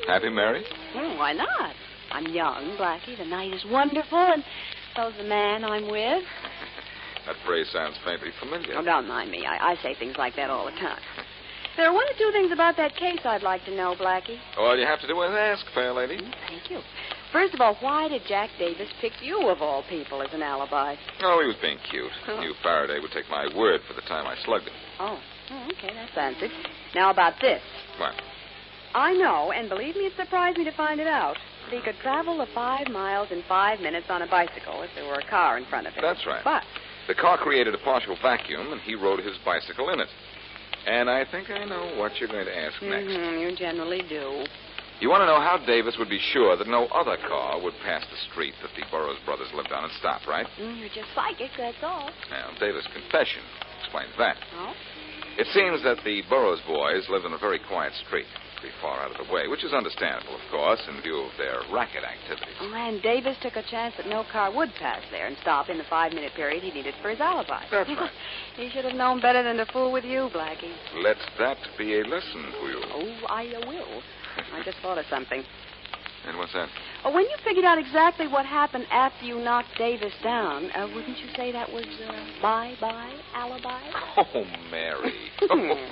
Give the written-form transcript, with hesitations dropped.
Happy married? Why not? I'm young, Blackie. The night is wonderful, and so's the man I'm with. That phrase sounds faintly familiar. Oh, don't mind me. I say things like that all the time. There are one or two things about that case I'd like to know, Blackie. All you have to do is ask, fair lady. Thank you. First of all, why did Jack Davis pick you, of all people, as an alibi? Oh, he was being cute. Knew Faraday would take my word for the time I slugged him. Oh, okay, that's answered. Now about this. What? I know, and believe me, it surprised me to find it out, that he could travel the 5 miles in 5 minutes on a bicycle if there were a car in front of him. That's right. But the car created a partial vacuum, and he rode his bicycle in it. And I think I know what you're going to ask next. You generally do. You want to know how Davis would be sure that no other car would pass the street that the Burroughs brothers lived on and stop, right? You're just psychic, that's all. Now, Davis' confession explains that. Oh? It seems that the Burroughs boys lived on a very quiet street, pretty far out of the way, which is understandable, of course, in view of their racket activities. Oh, and Davis took a chance that no car would pass there and stop in the 5-minute period he needed for his alibi. That's right. He should have known better than to fool with you, Blackie. Let that be a lesson to you. Oh, I will. I just thought of something. And what's that? Oh, when you figured out exactly what happened after you knocked Davis down, wouldn't you say that was bye-bye alibi? Oh, Mary.